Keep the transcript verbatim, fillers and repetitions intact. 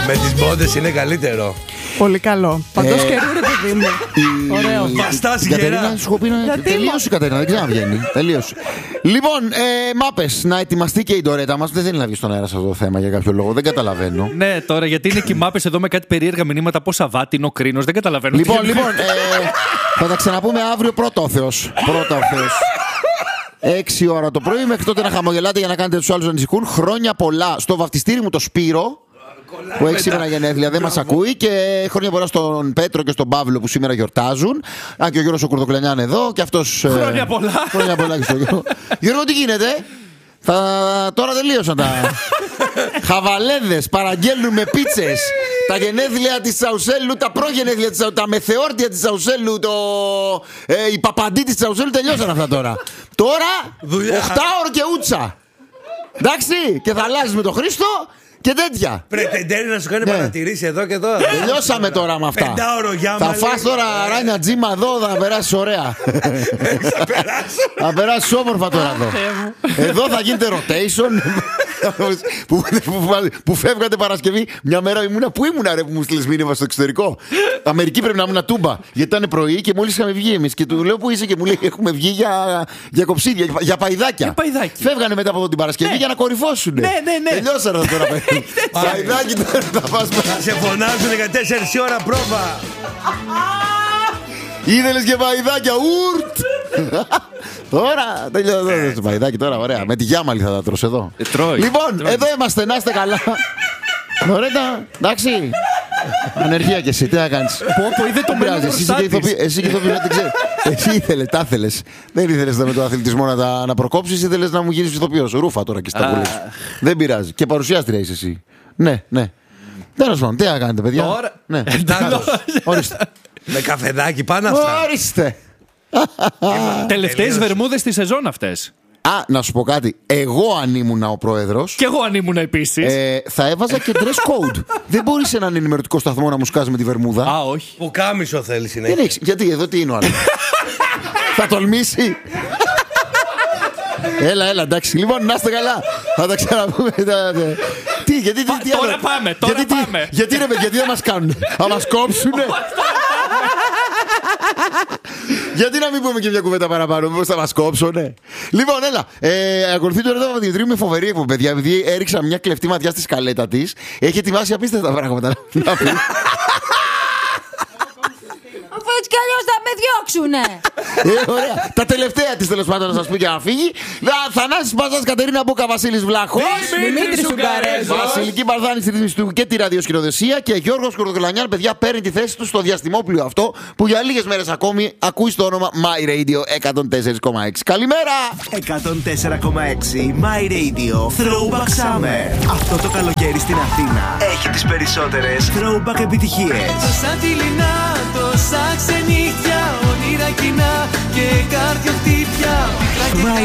Με τις μπόντες είναι καλύτερο. Πολύ καλό. Παντός καιρού ρε παιδί μου. Ωραίο. Βαστάς Η Κατερίνα γερά. σου έχω πει να τελείωσε η Κατερίνα, δεν ξαναβγαίνει. Τελείωσε. Λοιπόν, ε, μάπες, να ετοιμαστεί και η Ντορέτα μας. Δεν θέλει να βγει στον αέρα σε αυτό το θέμα για κάποιο λόγο. Δεν καταλαβαίνω. Ναι, τώρα γιατί είναι και οι μάπες εδώ με κάτι περίεργα μηνύματα. Πόσα βάτι είναι ο κρίνος, δεν καταλαβαίνω. Λοιπόν, λοιπόν, ε, θα τα ξαναπούμε αύριο πρώτα ο Θεός. Πρώτα ο Θεός. Έξι ώρα το πρωί, μέχρι τότε να χαμογελάτε για να κάνετε τους άλλους να ανησυχούν. Χρόνια πολλά στο βαφτιστήρι μου το Σπύρο, που έχει σήμερα γενέθλια, δεν μας ακούει. Και χρόνια πολλά στον Πέτρο και στον Παύλο που σήμερα γιορτάζουν. Αν και ο Γιώργος ο Κουρδοκλανιάν εδώ και αυτός. Χρόνια ε, πολλά. Χρόνια πολλά και στο Γιώργο. Γιώργο, τι γίνεται? Θα... Τώρα τελείωσαν τα χαβαλέδες, παραγγέλνουν με πίτσες. Τα γενέθλια της Τσαουσέλου, τα προγενέθλια της Τσαουσέλου, τα μεθεόρτια της Τσαουσέλου, το... ε, η παπαντή της Τσαουσέλου τελειώσαν αυτά τώρα. Τώρα, οχτάωρο και ούτσα. Εντάξει, και θα αλλάζεις με τον Χρήστο και τέτοια. Πρετεντέρει να σου κάνει Ναι. παρατηρήσει εδώ και τώρα. Τελειώσαμε τώρα με αυτά. Πεντάωρο γιάμα, Θα λέει. φας τώρα ράνια τζίμα εδώ, θα περάσεις ωραία. Θα περάσω. Θα περάσεις όμορφα τώρα εδώ. Εδώ θα γίνεται rotation. που, που, που φεύγατε Παρασκευή. Μια μέρα ήμουνα. Πού ήμουνα, ρε, που μου στείλες μήνυμα στο εξωτερικό? Αμερική πρέπει να ήμουν τούμπα. Γιατί ήταν πρωί και μόλις είχαμε βγει εμείς. Και του λέω πού είσαι και μου λέει έχουμε βγει για, για κοψίδια, για, για παϊδάκια. Για παϊδάκι. Φεύγανε μετά από εδώ την Παρασκευή Ναι. για να κορυφώσουν. Ναι, ναι, ναι. Τελειώσανε τώρα, παιδί. Παϊδάκι τώρα θα πας. Θα σε φωνάζουν για τέσσερις η ώρα πρόβα. Ήθελες και παϊδάκια, ούρτ! Τώρα τελειώνω το παϊδάκι τώρα, ωραία. Με τη Γιάμαλη θα τα τρως εδώ. Ε, τρώει. Λοιπόν, Τρώει. εδώ είμαστε, να είστε καλά. Ωραία, εντάξει. Ανεργία και εσύ, τι να κάνεις? Πω, πω, είδε το Δεν πειράζει, μέλλον εσύ μπροστά και ηθοποιοί- της. εσύ και ηθοποιοί, δεν ξέρεις. Εσύ ήθελες, τα ήθελες. Δεν ήθελες με το αθλητισμό να, τα, να προκόψεις, ήθελες να μου γίνεις ηθοποιός. Ρούφα τώρα και στα πουλές. Δεν πειράζει. Και παρουσιάστρια είσαι εσύ. Ναι, ναι. Τέλος πάντων, τι να κάνετε, παιδιά? Τώρα. Ναι. Εντάλλως. Ορίστε. Με καφεδάκι πάνω αυτά. Ορίστε. Τελευταίες βερμούδες στη σεζόν αυτές. Α, να σου πω κάτι. Εγώ αν ήμουν ο πρόεδρος, Κι εγώ αν ήμουν επίσης. ε, θα έβαζα και dress code. Δεν μπορείς σε έναν ενημερωτικό σταθμό να μου σκάζει με τη βερμούδα. Α, όχι. Που κάμισο θέλει Δεν συνέχεια. έχεις. Γιατί εδώ τι είναι ο άλλος? Θα τολμήσει. Έλα, έλα, εντάξει. Λοιπόν, να είστε καλά. Θα τα ξαναπούμε. τα- τα- Τι, γιατί, τι, Πα- τι τώρα άλλο? πάμε, τώρα γιατί, τι- πάμε. Γιατί, ρε, γιατί δεν μας κάνουν? Θα μας κόψουνε. Γιατί να μην πούμε και μια κουβέντα παραπάνω, μήπως θα μας κόψουνε? Λοιπόν, έλα. Ε, ακολουθεί το Ρέδο Παπαδημητρίου με φοβερή εκπομπή, παιδιά. Επειδή έριξα μια κλεφτή ματιά στη σκαλέτα της, έχει ετοιμάσει απίστευτα πράγματα να πει. Αφού έτσι κι αλλιώς θα με διώξουνε. Ε, ωραία. Τα τελευταία της τέλος πάντων να σας πει για να φύγει. Δα- Θανάσης Παζάς, Κατερίνα Μπούκα, Βασίλης Βλάχος. Δημήτρης Σουγκαρέζος. Βασιλική Παρδάνη στη ρύθμιση του και τη ραδιοσκηνοδεσία. Και Γιώργος Κουρδοκλανιάν, παιδιά, παίρνει τη θέση του στο διαστημόπλιο αυτό που για λίγες μέρες ακόμη ακούει στο όνομα My Radio εκατόν τέσσερα κόμμα έξι. Καλημέρα! εκατόν τέσσερα κόμμα έξι My Radio Throwback Summer. Αυτό το καλοκαίρι στην Αθήνα έχει τις περισσότερες throwback επιτυχίες. Τόσα δειλινά, τόσα ξενύχια, όνειρα κοινά και καρδιοχτύπια. My